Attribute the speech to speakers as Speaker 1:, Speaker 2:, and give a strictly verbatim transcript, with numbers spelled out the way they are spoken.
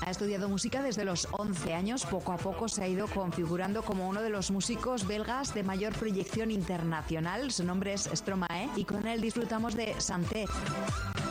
Speaker 1: Ha estudiado música desde los once años. Poco a poco se ha ido configurando como uno de los músicos belgas de mayor proyección internacional. Su nombre es Stromae y con él disfrutamos de Santé.